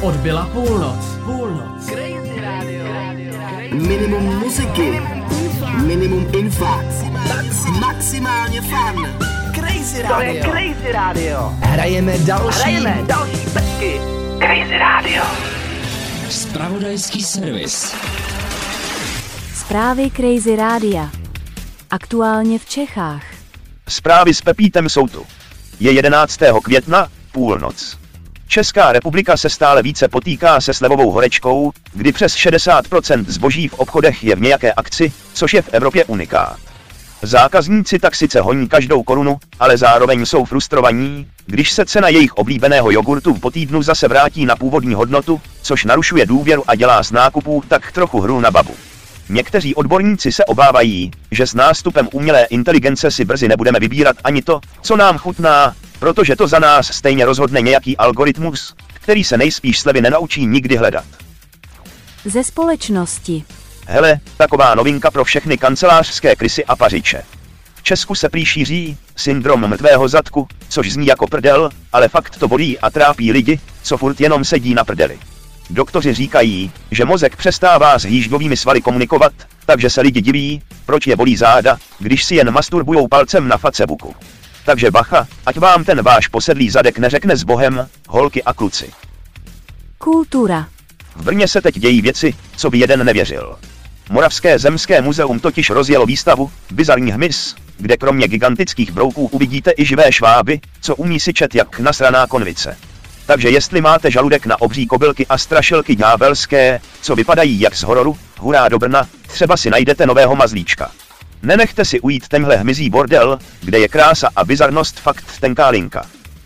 Odbyla půlnoc. Crazy Radio. Minimum muziky, minimum info, maximálně fun. Crazy Radio. To je Crazy Radio. Hrajeme další pecky. Crazy Radio. Zpravodajský servis. Zprávy Crazy Rádia. Aktuálně v Čechách. Zprávy s Pepítem jsou tu. Je 11. května, půlnoc. Česká republika se stále více potýká se slevovou horečkou, kdy přes 60% zboží v obchodech je v nějaké akci, což je v Evropě unikát. Zákazníci tak sice honí každou korunu, ale zároveň jsou frustrovaní, když se cena jejich oblíbeného jogurtu po týdnu zase vrátí na původní hodnotu, což narušuje důvěru a dělá z nákupů tak trochu hru na babu. Někteří odborníci se obávají, že s nástupem umělé inteligence si brzy nebudeme vybírat ani to, co nám chutná, protože to za nás stejně rozhodne nějaký algoritmus, který se nejspíš slevy nenaučí nikdy hledat. Ze společnosti. Hele, taková novinka pro všechny kancelářské krysy a pařiče. V Česku se prý šíří syndrom mrtvého zadku, což zní jako prdel, ale fakt to bolí a trápí lidi, co furt jenom sedí na prdeli. Doktoři říkají, že mozek přestává s hýždovými svaly komunikovat, takže se lidi diví, proč je bolí záda, když si jen masturbujou palcem na Facebooku. Takže bacha, ať vám ten váš posedlý zadek neřekne s Bohem, holky a kluci. Kultura. V Brně se teď dějí věci, co by jeden nevěřil. Moravské zemské muzeum totiž rozjelo výstavu Bizarní hmyz, kde kromě gigantických brouků uvidíte i živé šváby, co umí syčet jak nasraná konvice. Takže jestli máte žaludek na obří kobylky a strašilky ďábelské, co vypadají jak z hororu, hurá do Brna, třeba si najdete nového mazlíčka. Nenechte si ujít tenhle hmyzí bordel, kde je krása a bizarnost fakt tenká linka.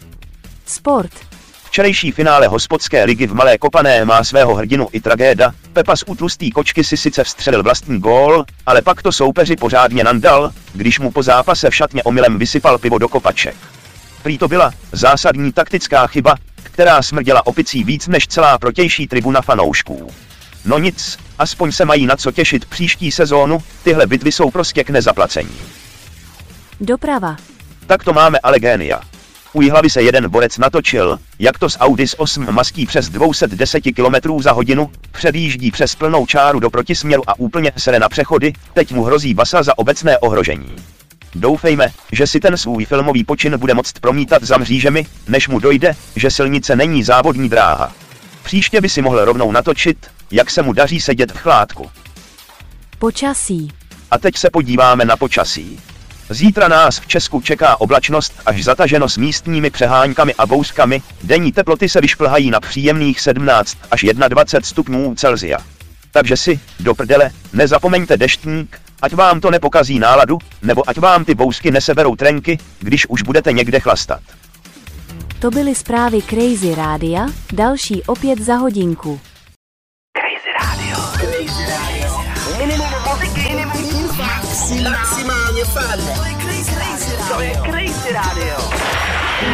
Sport. Včerejší finále hospodské ligy v Malé Kopané má svého hrdinu i tragéda. Pepa z utlustý kočky si sice vstřelil vlastní gól, ale pak to soupeři pořádně nandal, když mu po zápase v šatně omylem vysypal pivo do kopaček. Prý to byla zásadní taktická chyba, která smrděla opicí víc než celá protější tribuna fanoušků. No nic, aspoň se mají na co těšit příští sezónu, tyhle bitvy jsou prostě k nezaplacení. Doprava. Tak to máme ale génia. U Jihlavy se jeden borec natočil, jak to z Audi s 8 mastí přes 210 km za hodinu, předjíždí přes plnou čáru do protisměru a úplně sere na přechody, teď mu hrozí basa za obecné ohrožení. Doufejme, že si ten svůj filmový počin bude moct promítat za mřížemi, než mu dojde, že silnice není závodní dráha. Příště by si mohl rovnou natočit, jak se mu daří sedět v chládku. Počasí. A teď se podíváme na počasí. Zítra nás v Česku čeká oblačnost až zataženo s místními přeháňkami a bouřkami, denní teploty se vyšplhají na příjemných 17 až 21 stupňů Celsia. Takže si, do prdele, nezapomeňte deštník, ať vám to nepokazí náladu, nebo ať vám ty bouřky neseberou trenky, když už budete někde chlastat. To byly zprávy Crazy Rádia, další opět za hodinku. Crazy Radio. Minimum muziky, minimum info, maximálně fun. To je Crazy Radio.